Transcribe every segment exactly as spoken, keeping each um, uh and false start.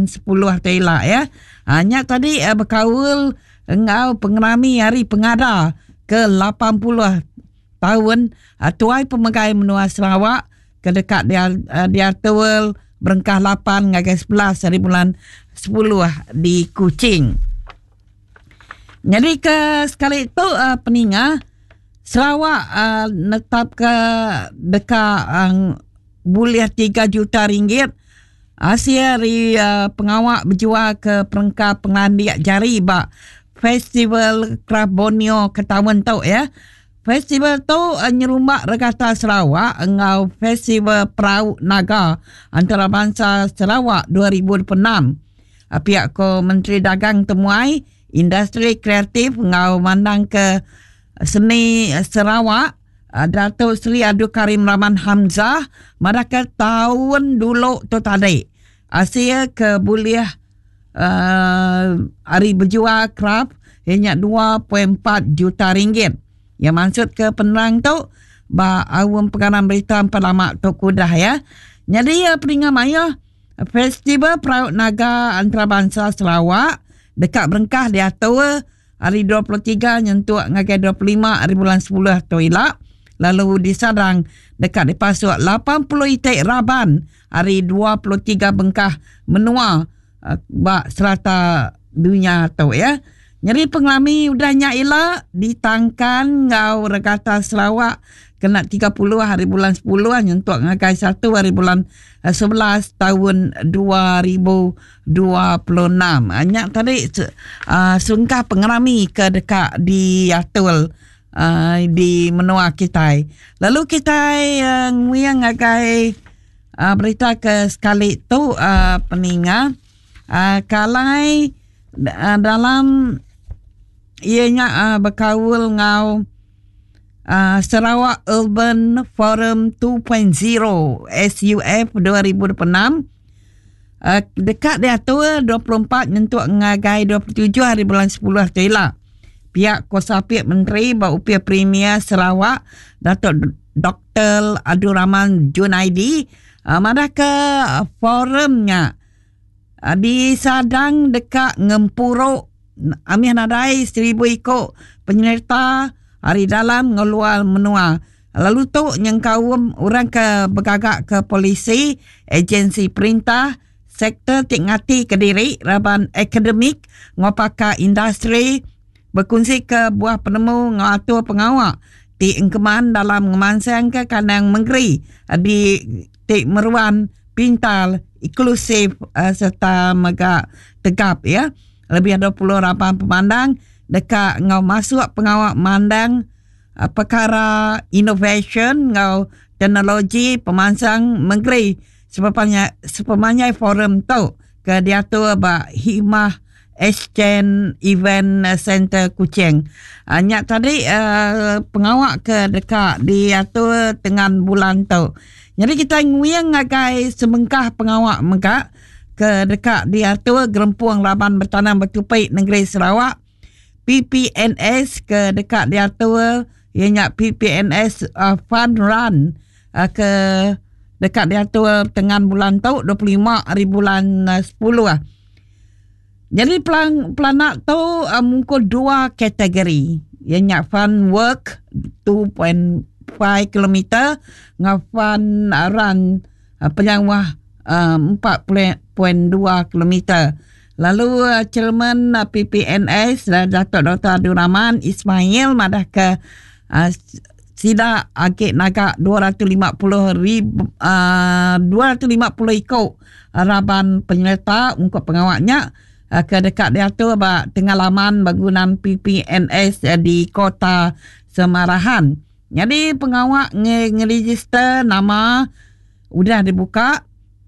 bulan sepuluh Taila ya. Hanya tadi uh, berkawal ngau pengerami hari pengada ke lapan puluh tahun uh, tuai pemegai menua Sarawak ke dekat dia uh, dia tual berengkah lapan ngagai sebelas hari bulan sepuluh di Kuching. Jadi ke sekali itu uh, peninga Sarawak uh, netap ke dekat uh, buliah tiga juta ringgit. Asia ri uh, pengawak berjual ke perengkap pengandiak jari ba Festival Craft Borneo ketahuan tau ya. Festival tu uh, nyerumbak Regatta Sarawak ngau Festival Perahu Naga Antarabangsa Sarawak dua ribu dua puluh enam. Uh, pihak ko Menteri Dagang temuai industri kreatif ngau mandang ke seni Sarawak. Datuk Seri Abdul Karim Rahman Hamzah mereka tahun dulu tu tadi Asia ke buliah uh, hari berjual kraft hanya dua perpuluhan empat juta ringgit. Yang maksud ke penerang tu ba awam pekanan berita pelamak tu kudah ya. Jadi ya peringat maya Festival Perahu Naga Antarabangsa Sarawak dekat Berengkah dia tu hari dua puluh tiga nyentuh ngagai dua puluh lima hari bulan sepuluh tu ilak. Lalu di Sadang dekat di Pasuk lapan puluh itik Raban hari dua puluh tiga Bengkah menua uh, bak serata dunia tu ya. Nyeri pengelami udahnya ila ditangkan ngau Regatta Sarawak kena tiga puluh hari bulan sepuluh nyentuh ngagai satu hari bulan sebelas tahun dua ribu dua puluh enam. Hanya tadi uh, sungkah pengelami ke dekat di Atul Uh, di menua kita. Lalu kita uh, nguyang agai uh, berita ke sekali tu uh, peninga uh, kalai uh, dalam ianya uh, berkawal ngau uh, Sarawak Urban Forum dua titik kosong S U F dua ribu dua puluh enam. Uh, dekat dia tu dua puluh empat nyentuh ngagai dua puluh tujuh hari bulan sepuluh tu ilah. Pihak Kosapit Menteri Upaya Premier Sarawak Datuk Doktor Abdul Rahman Junaidi uh, mana ke uh, forumnya uh, di Sadang dekat Ngempuruk Amih Nadai seribu ikut penyerta hari dalam ngeluar menua. Lalu tu yang kaum orang ke bergagak ke polisi, agensi perintah, sektor tingati Kediri, Raban Akademik, ngopaka industri, berkongsi ke buah penemu ngatur pengawak di engkeman dalam ngemansang ke kandang menggeri di Tik Meruan Pintal inklusif uh, serta megak tegap ya. Lebih dua puluh lapan pemandang dekat ngau masuk pengawak mandang uh, perkara innovation ngau teknologi pemansang menggeri sepanjang sepanjang forum tu ke diatur ba hikmah Exchange Event Center Kuching. Hanya tadi uh, pengawak ke dekat diatur dengan bulan tu. Jadi kita nguyang ngagai semengkah pengawak mengka ke dekat diatur Gerempuang Laban Bertanam Bertupai Negeri Sarawak. P P N S ke dekat diatur ianya P P N S uh, Fun Run uh, ke dekat diatur tengah bulan tu dua puluh lima hari bulan uh, sepuluh lah. Jadi plan planak tu uh, mungkul dua kategori. Ianya fun work dua perpuluhan lima kilometer dengan fun uh, run uh, penyangwah uh, empat perpuluhan dua kilometer. Lalu uh, Chairman uh, P P N S uh, Datuk Doktor Abdul Rahman Ismail madah ke uh, sida agak naga dua ratus lima puluh ribu uh, dua ratus lima puluh ikut uh, raban penyerta untuk pengawaknya uh, ke dekat dia tu ba tengah laman bangunan P P N S uh, di Kota Semarahan. Jadi pengawak nge-register nama udah dibuka.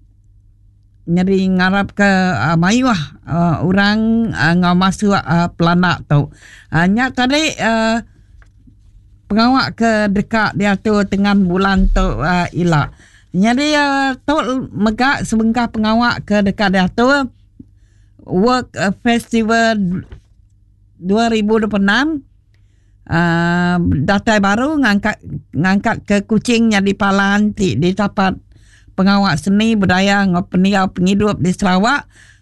Jadi ngarap ke uh, mayuah uh, orang uh, ngau masuk uh, pelanak tu. Hanya uh, tadi uh, pengawak ke dekat dia tu tengah bulan tu uh, ilak. Jadi uh, tu megak sebengkah pengawak ke dekat dia tu Work uh, Festival dua ribu dua puluh enam uh, data baru ngangkat ngangkat ke Kuching jadi palan di, di tapat pengawak seni budaya ngau peniau penghidup di Sarawak